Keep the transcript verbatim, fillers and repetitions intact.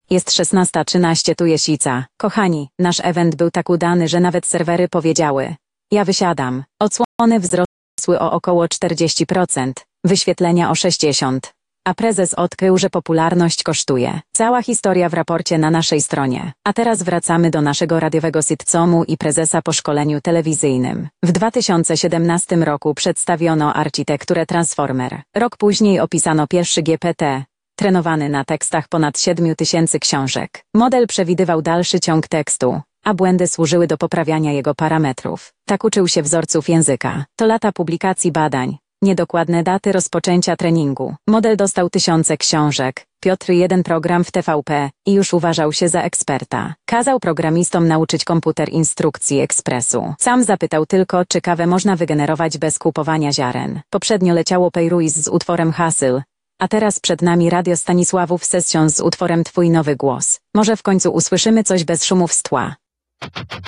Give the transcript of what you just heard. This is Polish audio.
Jest szesnasta trzynaście, tu Jesica. Kochani, nasz event był tak udany, że nawet serwery powiedziały: ja wysiadam. Odsłony wzrosły o około czterdzieści procent, wyświetlenia o sześćdziesiąt procent. A prezes odkrył, że popularność kosztuje. Cała historia w raporcie na naszej stronie. A teraz wracamy do naszego radiowego sitcomu i prezesa po szkoleniu telewizyjnym. W dwa tysiące siedemnastym roku przedstawiono architekturę Transformer. Rok później opisano pierwszy G P T, trenowany na tekstach ponad siedmiu tysięcy książek. Model przewidywał dalszy ciąg tekstu, a błędy służyły do poprawiania jego parametrów. Tak uczył się wzorców języka. To lata publikacji badań. Niedokładne daty rozpoczęcia treningu. Model dostał tysiące książek. Piotr jeden program w T V P i już uważał się za eksperta. Kazał programistom nauczyć komputer instrukcji ekspresu. Sam zapytał tylko, czy kawę można wygenerować bez kupowania ziaren. Poprzednio leciało Payruiz z utworem Hasyl, a teraz przed nami Radio Stanisławów Session z utworem Twój nowy głos. Może w końcu usłyszymy coś bez szumów z tła.